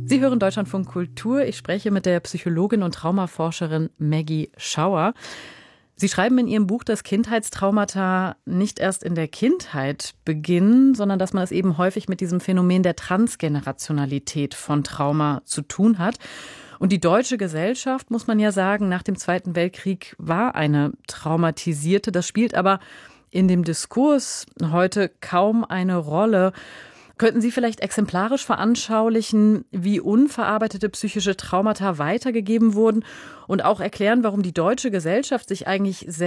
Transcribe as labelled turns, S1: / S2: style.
S1: Sie hören Deutschlandfunk Kultur. Ich spreche mit der Psychologin und Traumaforscherin Maggie Schauer. Sie schreiben in Ihrem Buch, dass Kindheitstraumata nicht erst in der Kindheit beginnen, sondern dass man es eben häufig mit diesem Phänomen der Transgenerationalität von Trauma zu tun hat. Und die deutsche Gesellschaft, muss man ja sagen, nach dem Zweiten Weltkrieg war eine traumatisierte. Das spielt aber in dem Diskurs heute kaum eine Rolle. Könnten Sie vielleicht exemplarisch veranschaulichen, wie unverarbeitete psychische Traumata weitergegeben wurden und auch erklären, warum die deutsche Gesellschaft sich eigentlich